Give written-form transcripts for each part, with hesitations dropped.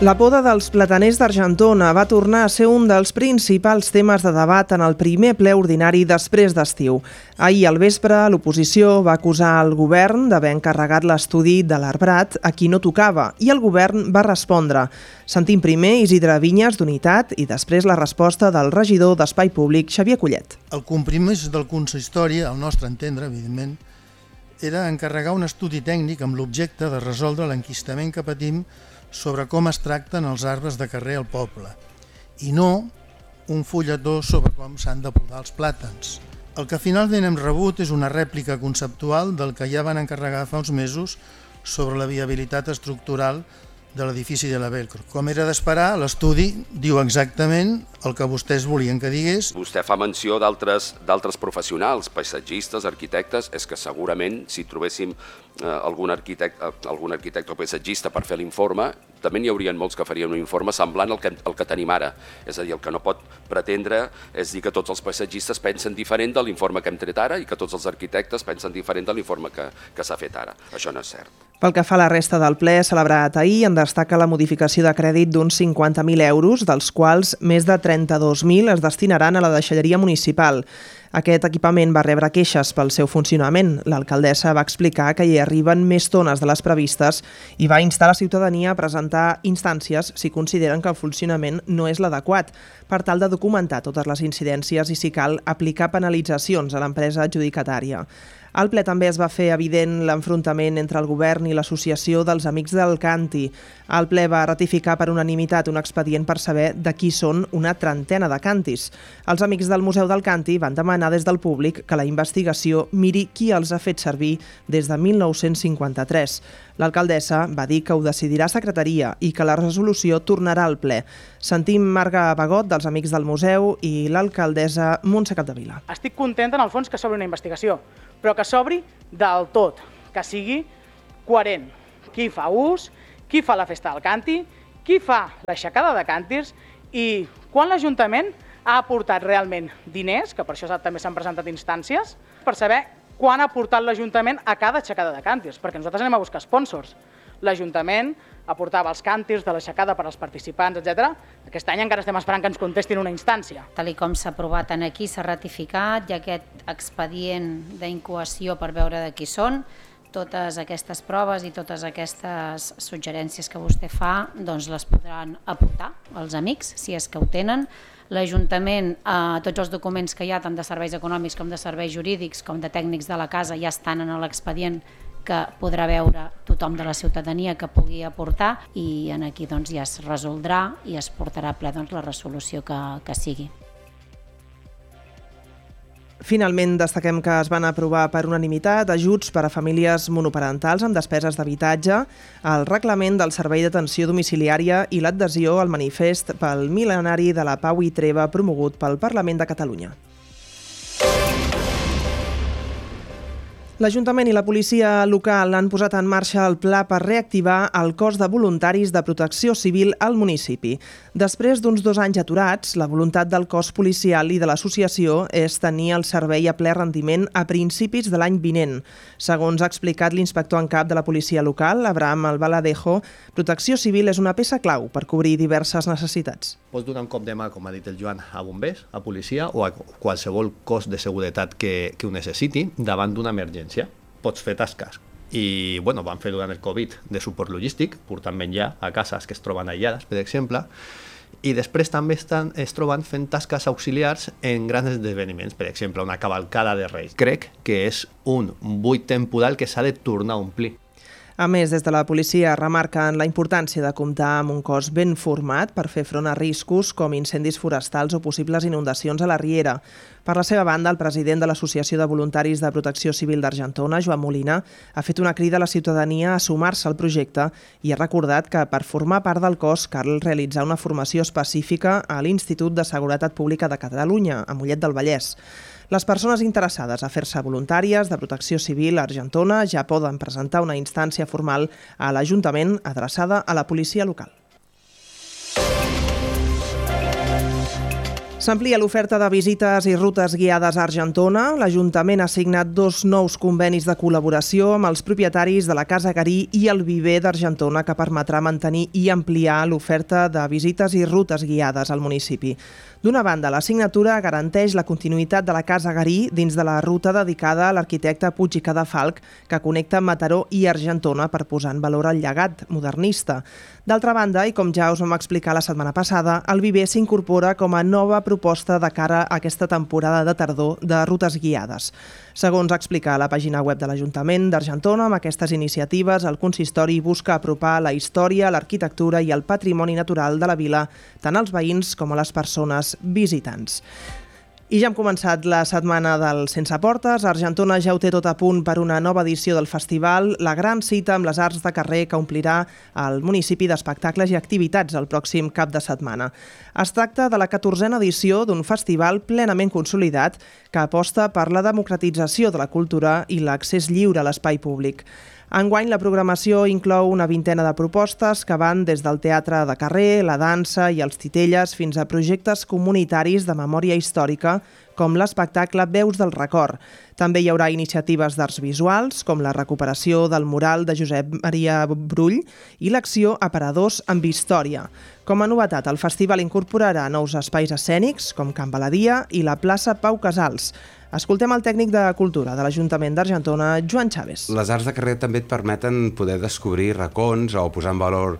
La poda dels plataners d'Argentona va tornar a ser un dels principals temes de debat en el primer ple ordinari després d'estiu. Ahir al vespre, l'oposició va acusar el govern d'haver encarregat l'estudi de l'arbrat a qui no tocava i el govern va respondre. Sentim primer Isidre Vinyes d'Unitat i després la resposta del regidor d'Espai Públic, Xavier Collet. El compromís del consistori, al nostre entendre, evidentment, era encarregar un estudi tècnic amb l'objecte de resoldre l'enquistament que patim sobre com es tracten els arbres de carrer al poble, i no un fulletó sobre com s'han de podar els plàtans. El que finalment hem rebut és una rèplica conceptual del que ja van encarregar fa uns mesos sobre la viabilitat estructural de l'edifici de la Velcro. Com era d'esperar, l'estudi diu exactament el que vostès volien que digués. Vostè fa menció d'altres professionals, paisatgistes, arquitectes. És que segurament si trobéssim algun arquitecte o paisatgista per fer l'informe, també n'hi haurien molts que farien un informe semblant al que tenim ara. És a dir, el que no pot pretendre és dir que tots els paisatgistes pensen diferent de l'informe que hem tret ara i que tots els arquitectes pensen diferent de l'informe que s'ha fet ara. Això no és cert. Pel que fa a la resta del ple celebrat ahir, en destaca la modificació de crèdit d'uns 50.000 euros, dels quals més de 32.000 es destinaran a la deixalleria municipal. Aquest equipament va rebre queixes pel seu funcionament. L'alcaldessa va explicar que hi arriben més tones de les previstes i va instar la ciutadania a presentar instàncies si consideren que el funcionament no és l'adequat, per tal de documentar totes les incidències i, si cal, aplicar penalitzacions a l'empresa adjudicatària. Al ple també es va fer evident l'enfrontament entre el govern i l'Associació dels Amics del Canti. El ple va ratificar per unanimitat un expedient per saber de qui són una trentena de cantis. Els amics del Museu del Canti van demanar des del públic que la investigació miri qui els ha fet servir des de 1953. L'alcaldessa va dir que ho decidirà secretaria i que la resolució tornarà al ple. Sentim Marga Bagot, dels Amics del Museu, i l'alcaldessa Montse Capdevila. Estic contenta, en el fons, que s'obri una investigació, però que s'obri del tot, que sigui coherent. Qui fa ús, qui fa la festa del canti, qui fa l'aixecada de càntirs i quan l'Ajuntament ha aportat realment diners, que per això també s'han presentat instàncies, per saber quan ha aportat l'Ajuntament a cada aixecada de càntirs, perquè nosaltres anem a buscar sponsors. L'Ajuntament aportava els càntirs de l'aixecada per als participants, etc. Aquest any encara estem esperant que ens contestin una instància. Tal com s'ha aprovat aquí, s'ha ratificat, hi ha aquest expedient d'incoació per veure de qui són. Totes aquestes proves i totes aquestes suggerències que vostè fa, doncs les podran aportar els amics, si és que ho tenen. L'Ajuntament, tots els documents que hi ha, tant de serveis econòmics com de serveis jurídics, com de tècnics de la casa, ja estan en l'expedient que podrà veure tothom de la ciutadania que pugui aportar i aquí doncs, ja es resoldrà i es portarà a ple la resolució que sigui. Finalment, destaquem que es van aprovar per unanimitat ajuts per a famílies monoparentals amb despeses d'habitatge, el reglament del servei d'atenció domiciliària i l'adhesió al manifest pel mil·lenari de la pau i treva promogut pel Parlament de Catalunya. L'Ajuntament i la policia local han posat en marxa el pla per reactivar el cos de voluntaris de protecció civil al municipi. Després d'uns 2 anys aturats, la voluntat del cos policial i de l'associació és tenir el servei a ple rendiment a principis de l'any vinent. Segons ha explicat l'inspector en cap de la policia local, Abraham Albaladejo, protecció civil és una peça clau per cobrir diverses necessitats. Pots donar un cop de mà, com ha dit el Joan, a bombers, a policia o a qualsevol cos de seguretat que ho necessiti davant d'una emergència. Pots fer tasques. I bueno, van fer durant el Covid de suport logístic, portant menjar a cases que es troben aïllades, per exemple, i després també es troben fent tasques auxiliars en grans esdeveniments, per exemple, una cavalcada de Reis. Crec que és un buit temporal que s'ha de tornar a omplir. A més, des de la policia remarquen la importància de comptar amb un cos ben format per fer front a riscos com incendis forestals o possibles inundacions a la riera. Per la seva banda, el president de l'Associació de Voluntaris de Protecció Civil d'Argentona, Joan Molina, ha fet una crida a la ciutadania a sumar-se al projecte i ha recordat que per formar part del cos cal realitzar una formació específica a l'Institut de Seguretat Pública de Catalunya, a Mollet del Vallès. Les persones interessades a fer-se voluntàries de protecció civil a Argentona ja poden presentar una instància formal a l'Ajuntament adreçada a la policia local. S'amplia l'oferta de visites i rutes guiades a Argentona. L'Ajuntament ha signat 2 nous convenis de col·laboració amb els propietaris de la Casa Garí i el Viver d'Argentona, que permetrà mantenir i ampliar l'oferta de visites i rutes guiades al municipi. D'una banda, la signatura garanteix la continuïtat de la Casa Garí dins de la ruta dedicada a l'arquitecte Puig i Cadafalch, que connecta Mataró i Argentona per posar en valor el llegat modernista. D'altra banda, i com ja us vam explicar la setmana passada, el Viver s'incorpora com a nova proposta de cara a aquesta temporada de tardor de rutes guiades. Segons explica a la pàgina web de l'Ajuntament d'Argentona, amb aquestes iniciatives el consistori busca apropar la història, l'arquitectura i el patrimoni natural de la vila tant als veïns com a les persones visitants. I ja hem començat la setmana del Sense Portes. Argentona ja ho té tot a punt per una nova edició del festival, la gran cita amb les arts de carrer que omplirà el municipi d'espectacles i activitats el pròxim cap de setmana. Es tracta de la 14a edició d'un festival plenament consolidat que aposta per la democratització de la cultura i l'accés lliure a l'espai públic. Enguany, la programació inclou una vintena de propostes que van des del teatre de carrer, la dansa i els titelles fins a projectes comunitaris de memòria històrica com l'espectacle Veus del Record. També hi haurà iniciatives d'arts visuals com la recuperació del mural de Josep Maria Brull i l'acció Aparadors amb Història. Com a novetat, el festival incorporarà nous espais escènics com Can Baladia i la plaça Pau Casals. Escoltem el tècnic de Cultura de l'Ajuntament d'Argentona, Joan Chávez. Les arts de carrer també et permeten poder descobrir racons o posar en valor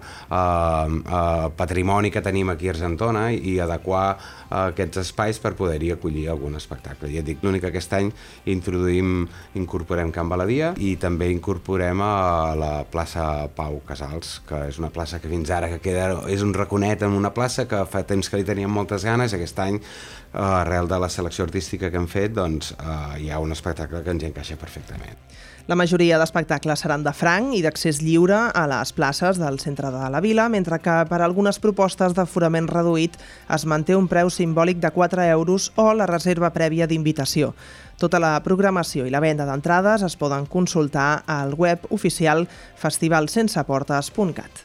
patrimoni que tenim aquí a Argentona i adequar aquests espais per poder-hi acollir algun espectacle. Ja et dic, l'únic que aquest any incorporem Can Baladia i també incorporem a la plaça Pau Casals, que és una plaça que fins ara és un raconet en una plaça que fa temps que li teníem moltes ganes. Aquest any, arrel de la selecció artística que hem fet, doncs hi ha un espectacle que ens hi encaixa perfectament. La majoria d'espectacles seran de franc i d'accés lliure a les places del centre de la vila, mentre que per algunes propostes d'aforament reduït es manté un preu simbòlic de 4 euros o la reserva prèvia d'invitació. Tota la programació i la venda d'entrades es poden consultar al web oficial festivalsenseportes.cat.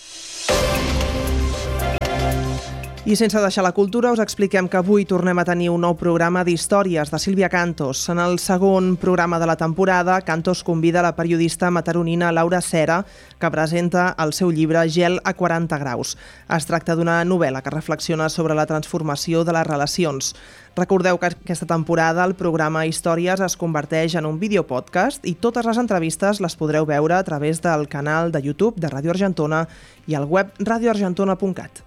I sense deixar la cultura, us expliquem que avui tornem a tenir un nou programa d'històries de Sílvia Cantos. En el segon programa de la temporada, Cantos convida la periodista mataronina Laura Cera, que presenta el seu llibre Gel a 40 graus. Es tracta d'una novel·la que reflexiona sobre la transformació de les relacions. Recordeu que aquesta temporada el programa Històries es converteix en un videopodcast i totes les entrevistes les podreu veure a través del canal de YouTube de Ràdio Argentona i al web radioargentona.cat.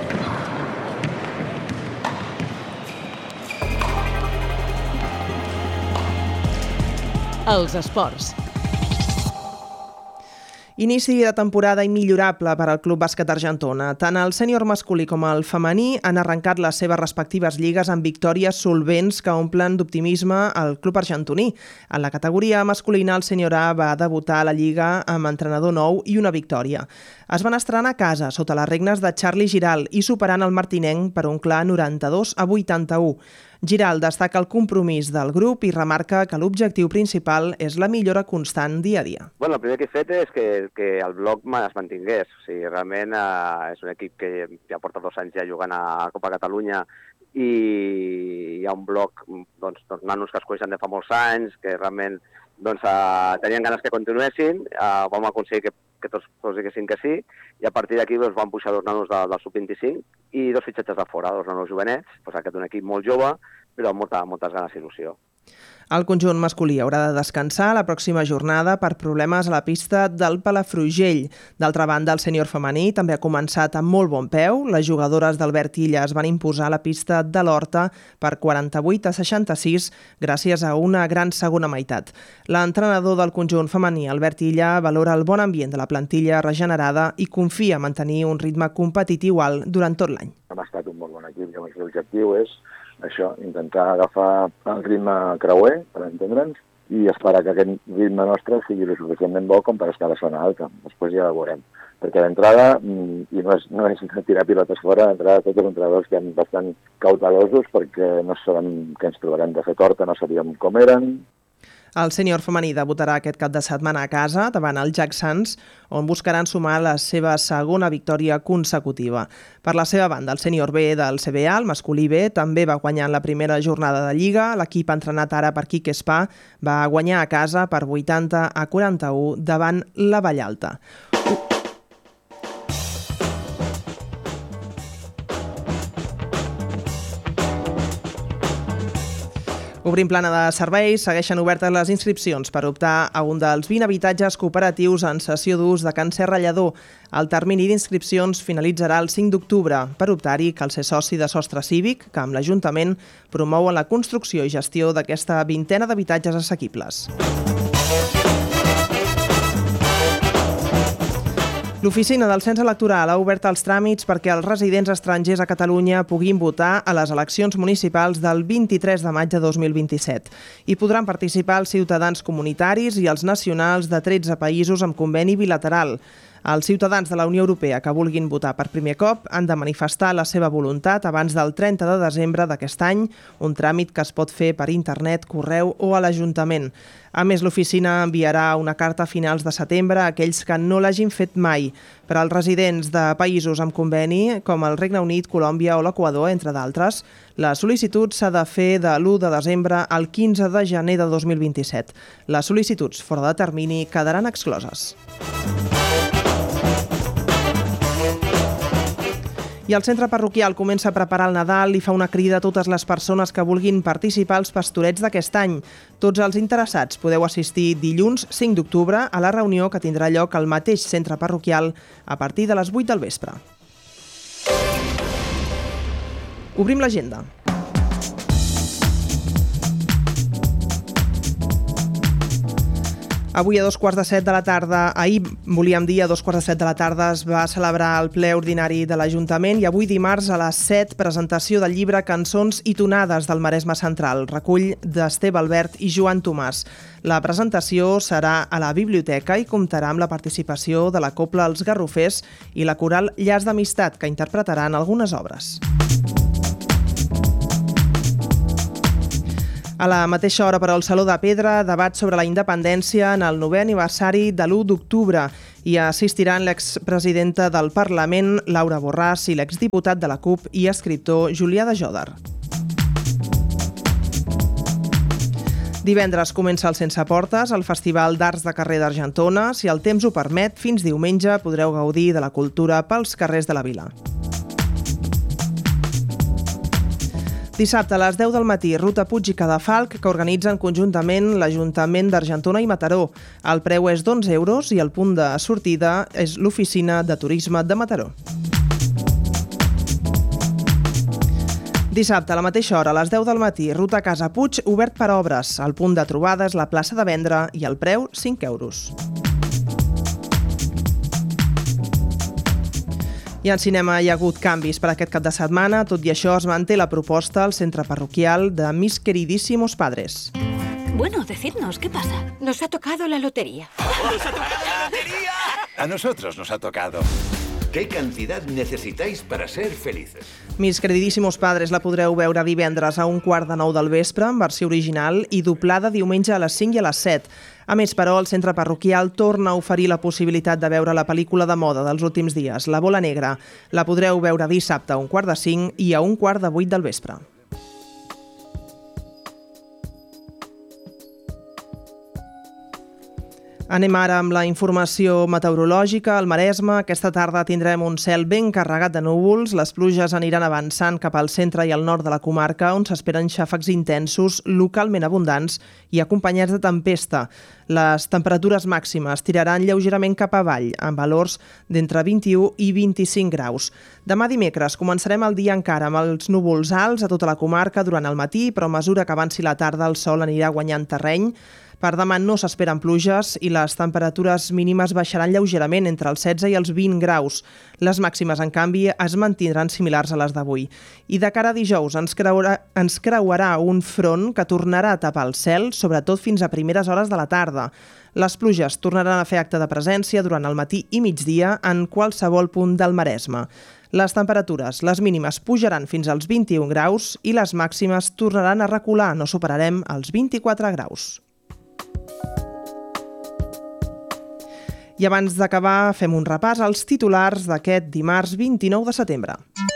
Els esports. Inici de temporada immillorable per al Club Bàsquet Argentona. Tant el sènior masculí com el femení han arrencat les seves respectives lligues amb victòries solvents que omplen d'optimisme el club argentoní. En la categoria masculina, el sènior A va debutar a la lliga amb entrenador nou i una victòria. Es van estrenar a casa sota les regnes de Charlie Giral i superant el martinenc per un clar 92-81. Giral destaca el compromís del grup i remarca que l'objectiu principal és la millora constant dia a dia. Bueno, el primer que he fet és que el bloc es mantingués. O sigui, realment és un equip que ja porta 2 anys ja jugant a Copa Catalunya i hi ha un bloc, doncs nanos que es coneixen de fa molts anys, que realment tenien ganes que continuessin, vam aconseguir que tots diguessin que sí, i a partir d'aquí van pujar 2 nanos del sub-25 i 2 fitxatges de fora, 2 nanos jovenets, aquest és un equip molt jove, però amb moltes ganes i il·lusió. El conjunt masculí haurà de descansar la pròxima jornada per problemes a la pista del Palafrugell. D'altra banda, el sènior femení també ha començat amb molt bon peu. Les jugadores d'Albert Illa es van imposar a la pista de l'Horta per 48-66 gràcies a una gran segona meitat. L'entrenador del conjunt femení, Albert Illa, valora el bon ambient de la plantilla regenerada i confia en mantenir un ritme competitiu alt durant tot l'any. Hem estat un molt bon equip i l'objectiu és això, intentar agafar el ritme creuer, per entendre'ns, i esperar que aquest ritme nostre sigui lo suficientment bo com per estar a la zona alta. Després ja ho veurem. Perquè d'entrada, i no és tirar pilotes fora, d'entrada tots els entrenadors que han bastant cautelosos perquè no sabem què ens trobarem de fet Horta, no sabíem com eren. El sènior femení debutarà aquest cap de setmana a casa davant el Jack Sands, on buscaran sumar la seva segona victòria consecutiva. Per la seva banda, el sènior B del CBA, el masculí B, també va guanyar en la primera jornada de Lliga. L'equip entrenat ara per Quique Espà va guanyar a casa per 80-41 davant la Vallalta. Obrim plana de serveis, segueixen obertes les inscripcions per optar a un dels 20 habitatges cooperatius en cessió d'ús de Can Serra Lledó. El termini d'inscripcions finalitzarà el 5 d'octubre. Per optar-hi cal ser soci de Sostre Cívic, que amb l'Ajuntament promouen la construcció i gestió d'aquesta vintena d'habitatges assequibles. L'oficina del Cens Electoral ha obert els tràmits perquè els residents estrangers a Catalunya puguin votar a les eleccions municipals del 23 de maig de 2027. Hi podran participar els ciutadans comunitaris i els nacionals de 13 països amb conveni bilateral. Els ciutadans de la Unió Europea que vulguin votar per primer cop han de manifestar la seva voluntat abans del 30 de desembre d'aquest any, un tràmit que es pot fer per internet, correu o a l'Ajuntament. A més, l'oficina enviarà una carta a finals de setembre a aquells que no l'hagin fet mai. Per als residents de països amb conveni, com el Regne Unit, Colòmbia o l'Equador, entre d'altres, la sol·licitud s'ha de fer de l'1 de desembre al 15 de gener de 2027. Les sol·licituds fora de termini quedaran excloses. I el centre parroquial comença a preparar el Nadal i fa una crida a totes les persones que vulguin participar als pastorets d'aquest any. Tots els interessats podeu assistir dilluns 5 d'octubre a la reunió que tindrà lloc al mateix centre parroquial a partir de les 8 del vespre. Obrim l'agenda. Avui a 2:15 de la tarda, ahir volíem dir a 2:15 de la tarda es va celebrar el ple ordinari de l'Ajuntament i avui dimarts a les 7 presentació del llibre Cançons i tonades del Maresme Central, recull d'Esteve Albert i Joan Tomàs. La presentació serà a la biblioteca i comptarà amb la participació de la Cobla Els Garrofers i la coral Llaç d'Amistat, que interpretaran algunes obres. A la mateixa hora, però, al Saló de Pedra, debat sobre la independència en el 9è aniversari de l'1 d'octubre. Hi assistiran l'expresidenta del Parlament, Laura Borràs, i l'exdiputat de la CUP i escriptor Julià de Jòdar. Divendres comença el Sense Portes, el Festival d'Arts de Carrer d'Argentona. Si el temps ho permet, fins diumenge podreu gaudir de la cultura pels carrers de la vila. Dissabte a les 10 del matí, Ruta Puig i Cadafalc, que organitzen conjuntament l'Ajuntament d'Argentona i Mataró. El preu és d'11 € i el punt de sortida és l'Oficina de Turisme de Mataró. Dissabte a la mateixa hora, a les 10 del matí, Ruta Casa Puig, obert per obres. El punt de trobada és la plaça de Vendre i el preu 5 €. I en cinema hi ha hagut canvis per aquest cap de setmana. Tot i això, es manté la proposta al centre parroquial de Mis Queridísimos Padres. Bueno, decidnos, ¿qué pasa? Nos ha tocado la lotería. ¡Nos ha tocado la lotería! A nosotros nos ha tocado. ¿Qué cantidad necesitáis para ser felices? Mis Queridísimos Padres la podreu veure divendres a 8:45 del vespre, en versió original, i doblada diumenge a les 5 i a les 7. A més, però, el centre parroquial torna a oferir la possibilitat de veure la pel·lícula de moda dels últims dies, La Bola Negra. La podreu veure dissabte a 4:45 i a 7:15 del vespre. Anem ara amb la informació meteorològica. Al Maresme, aquesta tarda tindrem un cel ben carregat de núvols. Les pluges aniran avançant cap al centre i al nord de la comarca, on s'esperen xàfecs intensos, localment abundants i acompanyats de tempesta. Les temperatures màximes tiraran lleugerament cap avall, amb valors d'entre 21 i 25 graus. Demà dimecres començarem el dia encara amb els núvols alts a tota la comarca durant el matí, però a mesura que avanci la tarda el sol anirà guanyant terreny. Per demà no s'esperen pluges i les temperatures mínimes baixaran lleugerament entre els 16 i els 20 graus. Les màximes, en canvi, es mantindran similars a les d'avui. I de cara a dijous ens creuarà un front que tornarà a tapar el cel, sobretot fins a primeres hores de la tarda. Les pluges tornaran a fer acte de presència durant el matí i migdia en qualsevol punt del Maresme. Les temperatures, les mínimes pujaran fins als 21 graus i les màximes tornaran a recular, no superarem els 24 graus. I abans d'acabar, fem un repàs als titulars d'aquest dimarts 29 de setembre.